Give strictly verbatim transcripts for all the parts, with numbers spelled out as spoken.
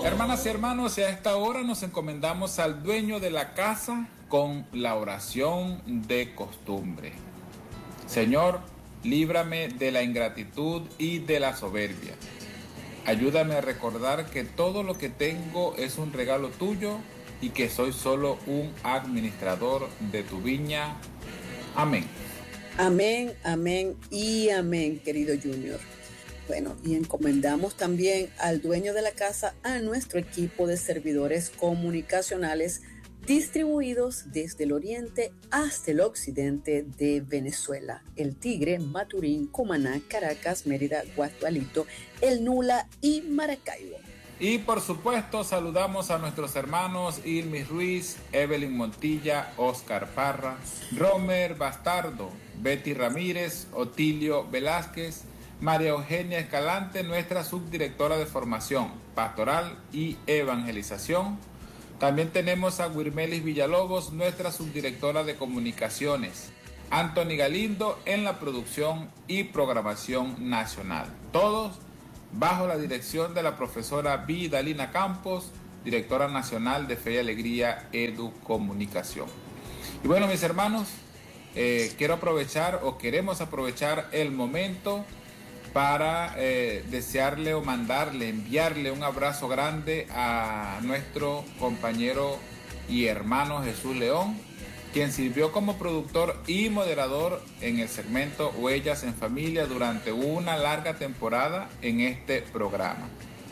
Hermanas y hermanos, y a esta hora nos encomendamos al dueño de la casa con la oración de costumbre. Señor, líbrame de la ingratitud y de la soberbia. Ayúdame a recordar que todo lo que tengo es un regalo tuyo y que soy solo un administrador de tu viña. Amén. Amén, amén y amén, querido Junior. Bueno, y encomendamos también al dueño de la casa a nuestro equipo de servidores comunicacionales distribuidos desde el oriente hasta el occidente de Venezuela: El Tigre, Maturín, Cumaná, Caracas, Mérida, Guatualito, El Nula y Maracaibo. Y por supuesto saludamos a nuestros hermanos Ilmis Ruiz, Evelyn Montilla, Oscar Parra, Romer Bastardo, Betty Ramírez, Otilio Velázquez, María Eugenia Escalante, nuestra subdirectora de formación pastoral y evangelización. También tenemos a Wirmelis Villalobos, nuestra subdirectora de comunicaciones. Anthony Galindo en la producción y programación nacional. Todos bajo la dirección de la profesora Vidalina Campos, directora nacional de Fe y Alegría Educomunicación. Y bueno, mis hermanos, eh, quiero aprovechar o queremos aprovechar el momento para eh, desearle o mandarle, enviarle un abrazo grande a nuestro compañero y hermano Jesús León, quien sirvió como productor y moderador en el segmento Huellas en Familia durante una larga temporada en este programa.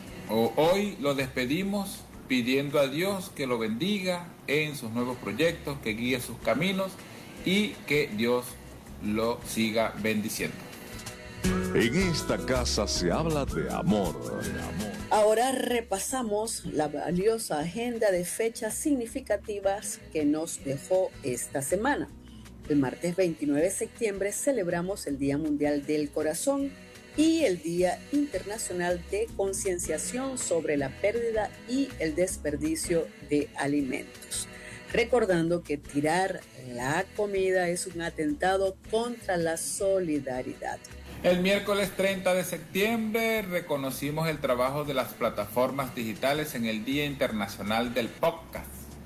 Hoy lo despedimos pidiendo a Dios que lo bendiga en sus nuevos proyectos, que guíe sus caminos y que Dios lo siga bendiciendo. En esta casa se habla de amor. Ahora repasamos la valiosa agenda de fechas significativas que nos dejó esta semana. El martes veintinueve de septiembre celebramos el Día Mundial del Corazón y el Día Internacional de Concienciación sobre la pérdida y el desperdicio de alimentos. Recordando que tirar la comida es un atentado contra la solidaridad. El miércoles treinta de septiembre reconocimos el trabajo de las plataformas digitales en el Día Internacional del Podcast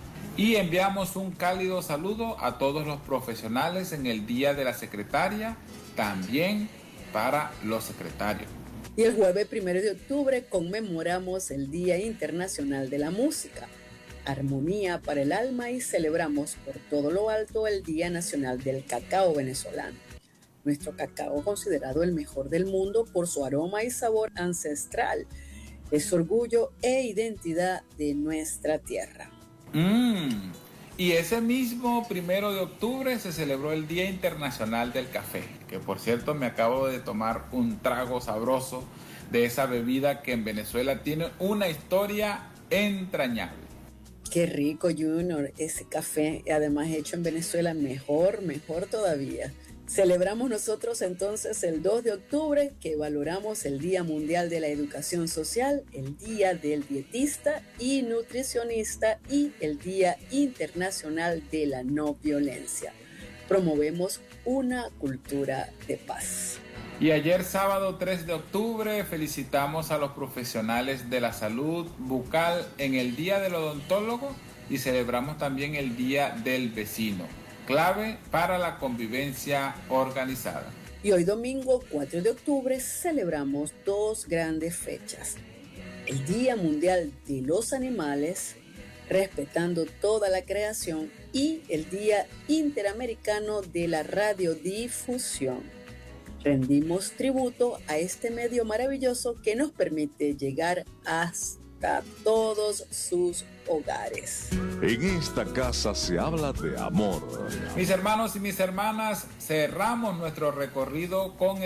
y enviamos un cálido saludo a todos los profesionales en el Día de la Secretaria, también para los secretarios. Y el jueves primero de octubre conmemoramos el Día Internacional de la Música, Armonía para el Alma, y celebramos por todo lo alto el Día Nacional del Cacao Venezolano. Nuestro cacao, considerado el mejor del mundo por su aroma y sabor ancestral, es orgullo e identidad de nuestra tierra. Mm, y ese mismo primero de octubre se celebró el Día Internacional del Café, que por cierto me acabo de tomar un trago sabroso de esa bebida que en Venezuela tiene una historia entrañable. Qué rico, Junior, ese café, además hecho en Venezuela, mejor, mejor todavía. Celebramos nosotros entonces el dos de octubre, que valoramos el Día Mundial de la Educación Social, el Día del Dietista y Nutricionista y el Día Internacional de la No Violencia. Promovemos una cultura de paz. Y ayer sábado tres de octubre felicitamos a los profesionales de la salud bucal en el Día del Odontólogo y celebramos también el Día del Vecino, clave para la convivencia organizada. Y hoy domingo cuatro de octubre celebramos dos grandes fechas: el Día Mundial de los Animales, respetando toda la creación, y el Día Interamericano de la Radiodifusión. Rendimos tributo a este medio maravilloso que nos permite llegar hasta todos sus hogares. En esta casa se habla de amor. Mis hermanos y mis hermanas, cerramos nuestro recorrido con el